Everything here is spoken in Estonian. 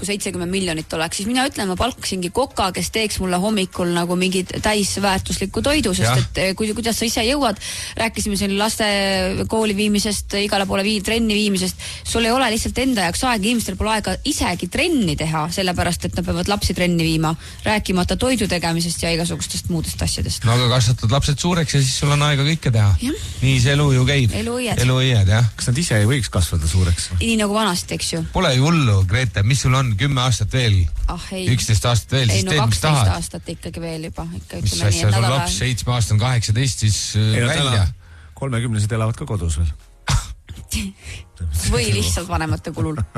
70 miljonit oleks, siis mina ütlen, ma palkasingi koka, kes teeks mulle hommikul nagu mingi täisväärtuslikku toidu, sest et kuidas sa ise jõuad, rääkisime siin laste kooli viimisest, igale poole trenni viimisest, sul ei ole lihtsalt enda jaoks aega, inimestel pole aega isegi trenni teha, sellepärast, et nad peavad lapsi trenni viima, rääkimata toidu tegemisest ja igasugustest muudest asjadest. No aga kasvatad lapsed suureks ja siis sul on aega kõike teha. Nii see elu ju käib. Eluõied, jah. Kas nad ise ei võiks kasvada suureks? Nii nagu vanasti, eks ju. Pole ju hullu, Grete, mis sul on 10 aastat veel? 11 aastat veel, siis teed, mis tahad. 12 aastat ikkagi veel juba. Mis asja, sul laps 7 aastat on 18, siis välja. 30-sed elavad ka kodus veel. Või lihtsalt vanemate kulul.